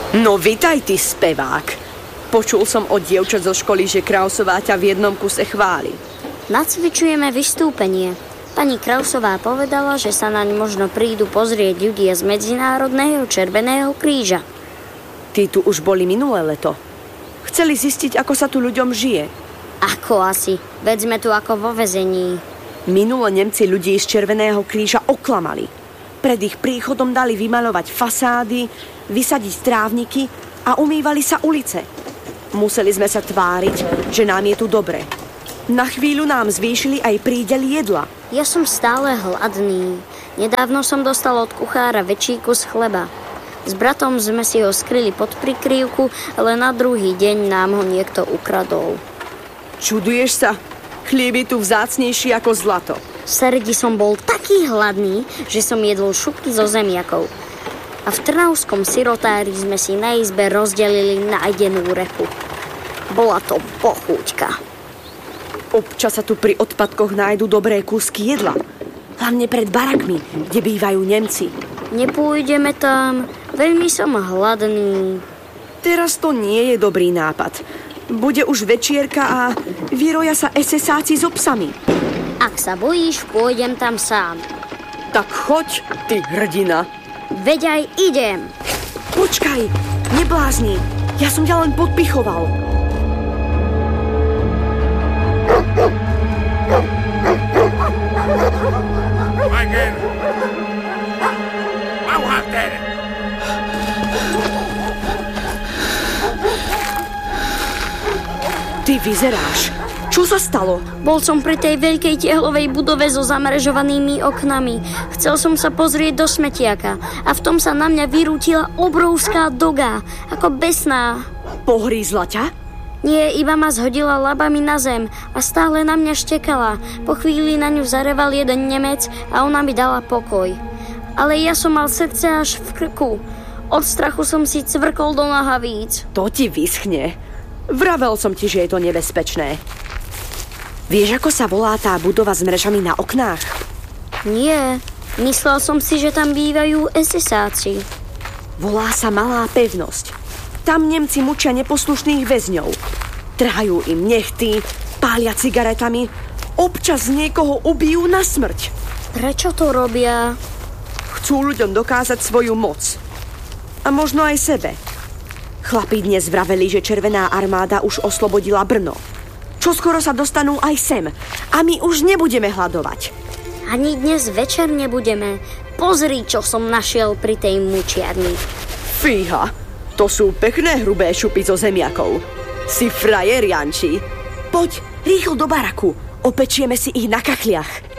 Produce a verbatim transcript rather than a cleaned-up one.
No vitaj, ty spevák. Počul som od dievčat zo školy, že Krausová ťa v jednom kuse chváli. Nacvičujeme vystúpenie. Pani Krausová povedala, že sa naň možno prídu pozrieť ľudia z Medzinárodného Červeného kríža. Tí tu už boli minulé leto. Chceli zistiť, ako sa tu ľuďom žije. Ako asi? Veď sme tu ako vo väzení. Minule Nemci ľudí z Červeného kríža oklamali. Pred ich príchodom dali vymaľovať fasády, vysadiť trávniky a umývali sa ulice. Museli sme sa tváriť, že nám je tu dobre. Na chvíľu nám zvýšili aj prídel jedla. Ja som stále hladný. Nedávno som dostal od kuchára väčší kus chleba. S bratom sme si ho skryli pod prikrývku, ale na druhý deň nám ho niekto ukradol. Čuduješ sa? Chlieb je tu vzácnejší ako zlato. V Seredi som bol taký hladný, že som jedol šupky zo zemiakov. A v trnavskom sirotári sme si na izbe rozdelili nájdenú repu. Bola to pochúťka. Občas sa tu pri odpadkoch nájdu dobré kúsky jedla. Hlavne pred barakmi, kde bývajú Nemci. Nepôjdeme tam. Veľmi som hladný. Teraz to nie je dobrý nápad. Bude už večierka a vyroja sa esesáci so psami. Ak sa bojíš, pôjdem tam sám. Tak choď, ty hrdina. Veď aj idem. Počkaj, neblázni. Ja som ťa len podpichoval. Michael! Bauhalter! Ty vyzeráš. Čo sa stalo? Bol som pri tej veľkej tehlovej budove so zamrežovanými oknami. Chcel som sa pozrieť do smetiaka a v tom sa na mňa vyrútila obrovská doga, ako besná. Pohrízla ťa? Nie, iba ma zhodila labami na zem a stále na mňa štekala. Po chvíli na ňu zareval jeden Nemec a ona mi dala pokoj. Ale ja som mal srdce až v krku. Od strachu som si cvrkol do nohavíc. To ti vyschne. Vravel som ti, že je to nebezpečné. Vieš, ako sa volá tá budova s mrežami na oknách? Nie, myslel som si, že tam bývajú esesáci. Volá sa Malá pevnosť. Tam Nemci mučia neposlušných väzňov. Trhajú im nechty, pália cigaretami, občas niekoho ubijú na smrť. Prečo to robia? Chcú ľuďom dokázať svoju moc. A možno aj sebe. Chlapi dnes vraveli, že Červená armáda už oslobodila Brno. Čoskoro sa dostanú aj sem a my už nebudeme hladovať. Ani dnes večer nebudeme. Pozri, čo som našiel pri tej mučiarni. Fíha, to sú pekné hrubé šupy zo zemiakov. Si frajer, Janči. Poď, rýchlo do baraku. Opečieme si ich na kachliach.